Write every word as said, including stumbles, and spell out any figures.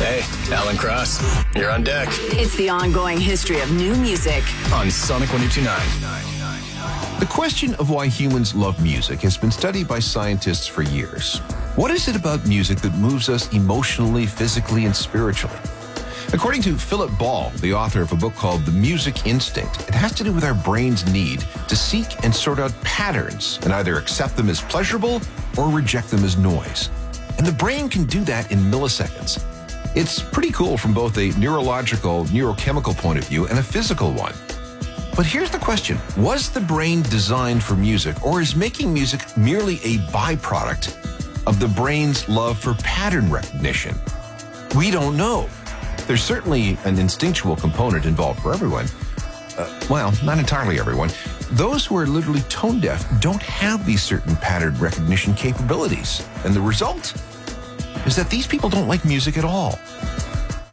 Hey, Alan Cross, you're on deck. It's the ongoing history of new music on Sonic one oh two point nine. The question of why humans love music has been studied by scientists for years. What is it about music that moves us emotionally, physically, and spiritually? According to Philip Ball, the author of a book called The Music Instinct, it has to do with our brain's need to seek and sort out patterns and either accept them as pleasurable or reject them as noise. And the brain can do that in milliseconds. It's pretty cool from both a neurological, neurochemical point of view and a physical one. But here's the question. Was the brain designed for music, or is making music merely a byproduct of the brain's love for pattern recognition? We don't know. There's certainly an instinctual component involved for everyone. Uh, well, not entirely everyone. Those who are literally tone deaf don't have these certain pattern recognition capabilities. And the result is that these people don't like music at all.